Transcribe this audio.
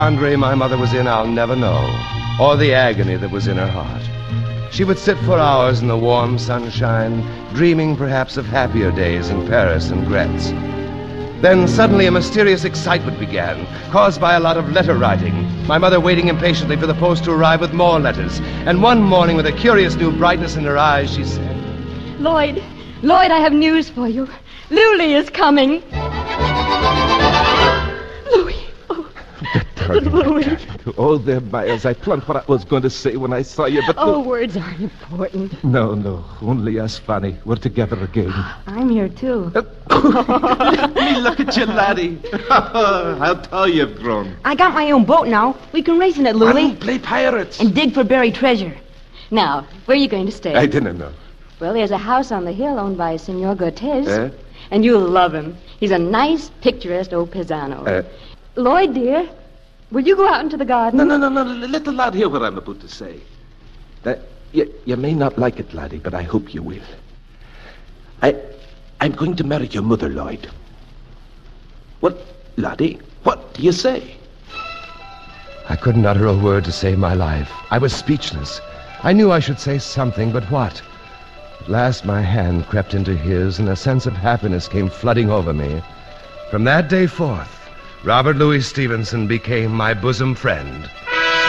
Andre my mother was in, I'll never know, or the agony that was in her heart. She would sit for hours in the warm sunshine, dreaming perhaps of happier days in Paris and Gretz. Then suddenly a mysterious excitement began, caused by a lot of letter writing, my mother waiting impatiently for the post to arrive with more letters. And one morning, with a curious new brightness in her eyes, she said, Lloyd, I have news for you. Loulie is coming. Louie. Louie. Oh, there, Miles. I plumped what I was going to say when I saw you, but... Words aren't important. No. Only us, Fanny. We're together again. I'm here, too. Let me look at you, laddie. How tall you've grown. I got my own boat now. We can race in it, Louie. And play pirates. And dig for buried treasure. Now, where are you going to stay? I didn't know. Well, there's a house on the hill owned by Senor Cortez. And you'll love him. He's a nice, picturesque old paisano. Lloyd, dear, will you go out into the garden? No. Let the lad hear what I'm about to say. You may not like it, laddie, but I hope you will. I'm going to marry your mother, Lloyd. What, laddie? What do you say? I couldn't utter a word to save my life. I was speechless. I knew I should say something, but what? At last my hand crept into his, and a sense of happiness came flooding over me. From that day forth, Robert Louis Stevenson became my bosom friend.